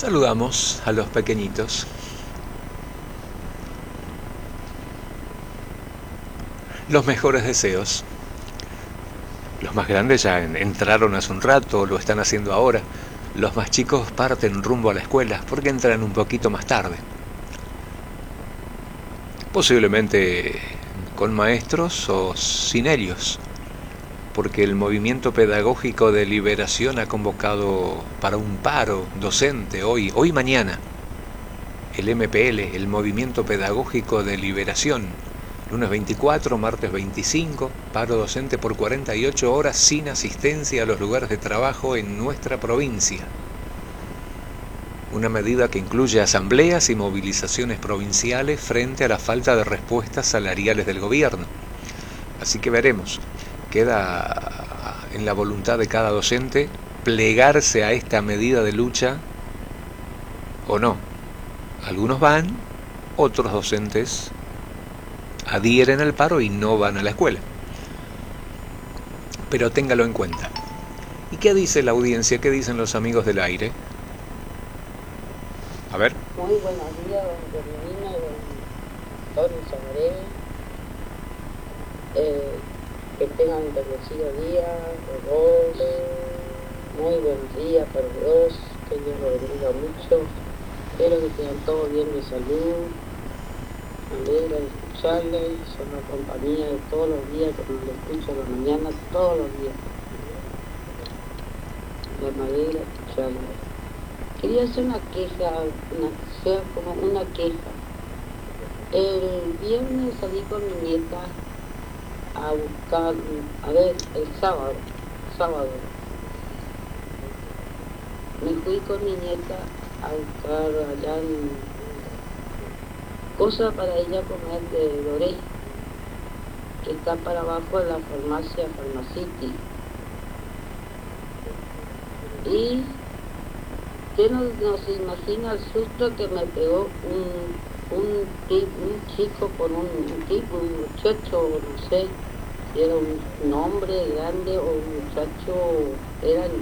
Saludamos a los pequeñitos. Los mejores deseos. Los más grandes ya entraron hace un rato, lo están haciendo ahora. Los más chicos parten rumbo a la escuela porque entran un poquito más tarde. Posiblemente con maestros o sin ellos, porque el Movimiento Pedagógico de Liberación ha convocado para un paro docente hoy y mañana. El MPL, el Movimiento Pedagógico de Liberación, lunes 24, martes 25, paro docente por 48 horas sin asistencia a los lugares de trabajo en nuestra provincia. Una medida que incluye asambleas y movilizaciones provinciales frente a la falta de respuestas salariales del gobierno. Así que veremos. Queda en la voluntad de cada docente plegarse a esta medida de lucha o no. Algunos van, otros docentes adhieren al paro y no van a la escuela. Pero téngalo en cuenta. ¿Y qué dice la audiencia? ¿Qué dicen los amigos del aire? A ver. Muy buenos días, don Germina y don Tony Sabaré. Que tengan un bendecido día, los dos. Muy buen día para los dos. Que Dios los bendiga mucho. Espero que tengan todo bien de salud. Me alegra de escucharles. Son la compañía de todos los días, que los escucho a la mañana, todos los días. Me alegra escucharles. Quería hacer una queja, como una queja. El viernes salí con mi nieta a buscar, el sábado, me fui con mi nieta a buscar allá cosas para ella comer de Doré, que está para abajo de la farmacia Pharmacity. Y usted no se imagina el susto que me pegó un chico con un muchacho, no sé si era un hombre grande o un muchacho, eran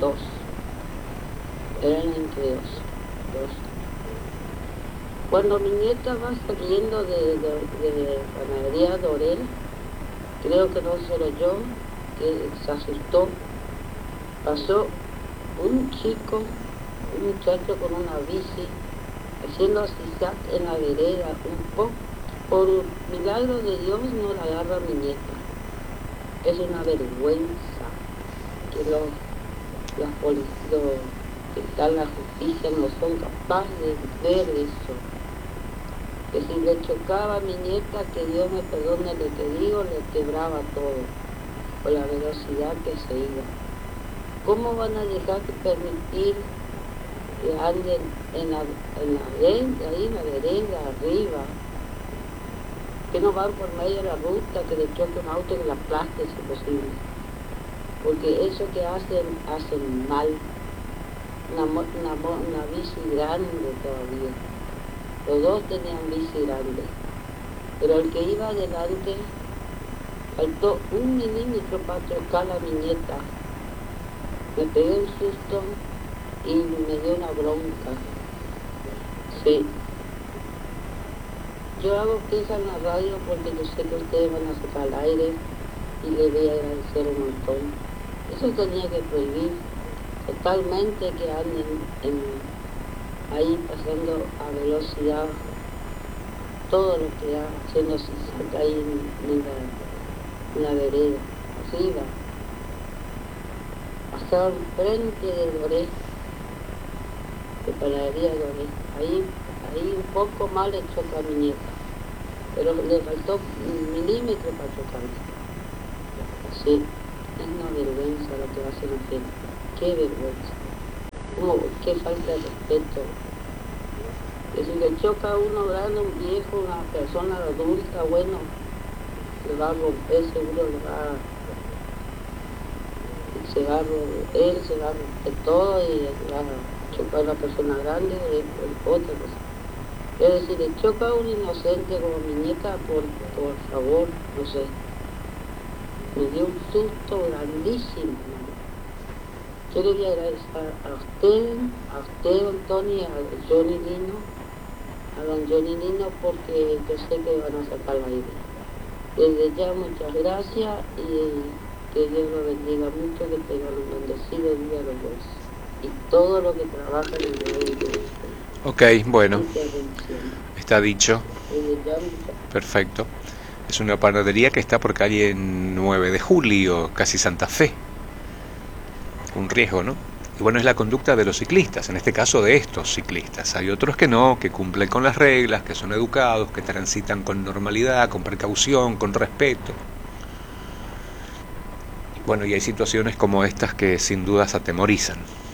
entre dos. Cuando mi nieta va saliendo de panadería Dorel, creo que no solo yo, que se asustó, pasó un muchacho con una bici, haciendo zigzag en la vereda, un poco. Por milagro de Dios no la agarra mi nieta. Es una vergüenza que que está la justicia no son capaces de ver eso. Que si le chocaba a mi nieta, que Dios me perdone lo que digo, le quebraba todo, por la velocidad que se iba. ¿Cómo van a dejar de permitir que anden en la vereda, ahí en la vereda, arriba? Que no van por medio de la ruta, que le choque un auto y la aplaste si es posible? Porque eso que hacen mal. Una bici grande todavía. Los dos tenían bici grande. Pero el que iba adelante faltó 1 milímetro para chocar a mi nieta. Me pegué un susto y me dio una bronca. Sí. Yo hago queja en la radio porque yo sé que ustedes van a sacar al aire y les voy a agradecer un montón. Eso tenía que prohibir totalmente, que anden ahí pasando a velocidad, todo lo que haciendo zigzag ahí en la vereda, arriba. Pasaba enfrente de Doré, de panadería Doré. Ahí un poco mal le chocó a mi nieta, pero le faltó 1 milímetro para chocarme. Sí, es una vergüenza lo que hace la gente. Qué vergüenza. Qué falta de respeto. Que si le choca a uno grande, un viejo, una persona adulta, bueno, le va a romper, seguro él se va a romper todo y le va a chocar a una persona grande o otra cosa. Es decir, le choca a un inocente como mi nieta, por favor, no sé. Me dio un susto grandísimo. Yo le voy a agradecer a usted, don Tony, a Johnny Lino, a don Johnny Lino, porque yo sé que van a sacar la idea. Desde ya, muchas gracias y que Dios lo bendiga mucho, que tengan un bendecido día los dos. Y todo lo que trabajan en el medio. Ok, bueno, está dicho. Perfecto. Es una panadería que está por calle 9 de Julio, casi Santa Fe. Un riesgo, ¿no? Y bueno, es la conducta de los ciclistas, en este caso de estos ciclistas. Hay otros que no, que cumplen con las reglas, que son educados, que transitan con normalidad, con precaución, con respeto. Bueno, y hay situaciones como estas que sin dudas atemorizan.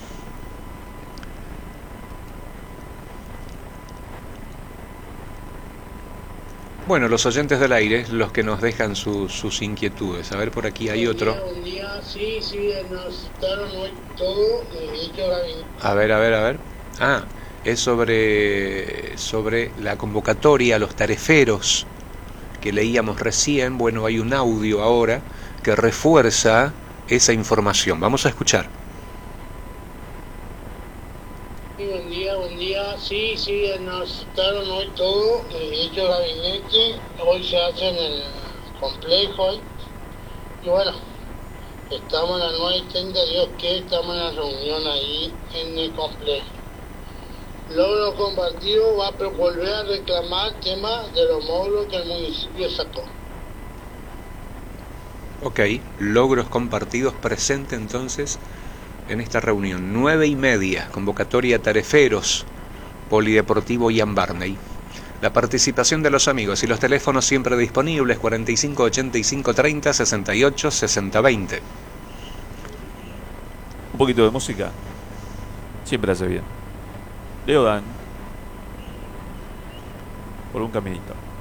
Bueno, los oyentes del aire, los que nos dejan sus inquietudes. A ver, por aquí hay otro. Buen día, sí, nos citaron hoy todo, A ver. Ah, es sobre la convocatoria a los tareferos que leíamos recién. Bueno, hay un audio ahora que refuerza esa información. Vamos a escuchar. Buen día, sí, nos citaron hoy todo, dicho gabinete, hoy se hace en el complejo, y bueno, estamos a las 9:30, Dios que estamos en la reunión ahí en el complejo. Logro compartido va a volver a reclamar el tema de los módulos que el municipio sacó. Ok, logros compartidos presente entonces en esta reunión. 9:30, convocatoria tareferos, Polideportivo Ian Barney. La participación de los amigos y los teléfonos siempre disponibles, 45 85 30 68 60 20. Un poquito de música siempre hace bien. Leodan por un caminito.